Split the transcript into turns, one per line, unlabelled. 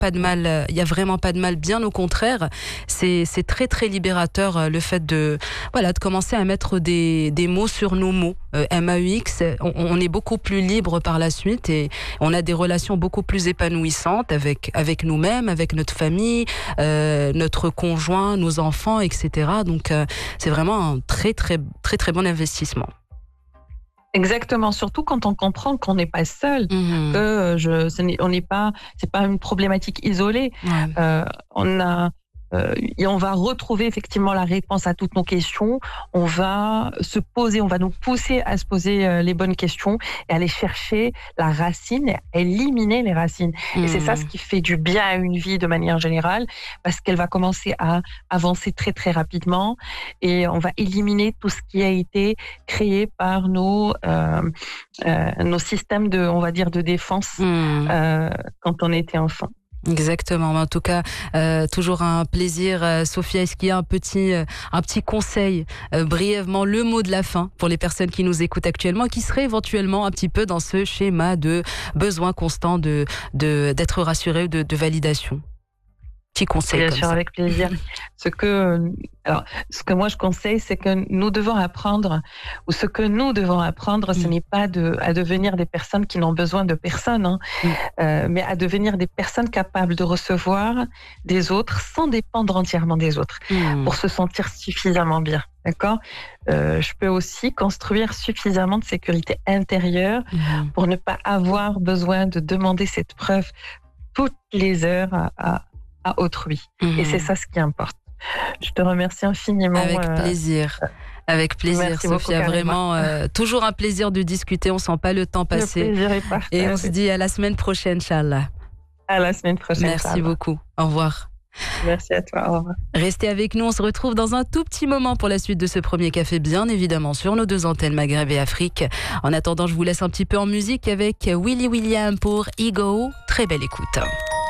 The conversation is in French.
pas de mal, il y a vraiment pas de mal, bien au contraire. C'est très très libérateur le fait de commencer à mettre des mots sur nos mots. MAUX, on est beaucoup plus libre par la suite et on a des relations beaucoup plus épanouissantes avec nous-mêmes, avec notre famille, notre conjoint, nos enfants, etc. Donc c'est vraiment un très très très très bon investissement.
Exactement, surtout quand on comprend qu'on n'est pas seul, que c'est pas une problématique isolée.
Ouais.
Et on va retrouver effectivement la réponse à toutes nos questions. On va nous pousser à se poser les bonnes questions et aller chercher la racine, et éliminer les racines. Et c'est ça ce qui fait du bien à une vie de manière générale, parce qu'elle va commencer à avancer très très rapidement et on va éliminer tout ce qui a été créé par nos systèmes de défense quand on était enfant.
Exactement. En tout cas, toujours un plaisir. Sophia, est-ce qu'il y a un petit conseil, brièvement, le mot de la fin pour les personnes qui nous écoutent actuellement, qui seraient éventuellement un petit peu dans ce schéma de besoin constant d'être rassuré, de validation? Petit conseil.
Bien
comme
sûr,
ça.
avec plaisir. Ce que moi je conseille, c'est que nous devons apprendre, ce n'est pas à devenir des personnes qui n'ont besoin de personne, mais à devenir des personnes capables de recevoir des autres sans dépendre entièrement des autres, pour se sentir suffisamment bien. D'accord ? Je peux aussi construire suffisamment de sécurité intérieure pour ne pas avoir besoin de demander cette preuve toutes les heures à autrui. Et c'est ça ce qui importe. Je te remercie infiniment.
Avec plaisir. Avec plaisir,
merci
Sophia.
beaucoup,
vraiment, toujours un plaisir de discuter. On sent pas le temps passer.
Le plaisir est partagé.
Et on se dit à la semaine prochaine, Inch'Allah.
À la semaine prochaine.
Merci beaucoup. Au revoir.
Merci à toi. Au revoir.
Restez avec nous. On se retrouve dans un tout petit moment pour la suite de ce premier café, bien évidemment, sur nos 2 antennes Maghreb et Afrique. En attendant, je vous laisse un petit peu en musique avec Willy William pour Ego. Très belle écoute.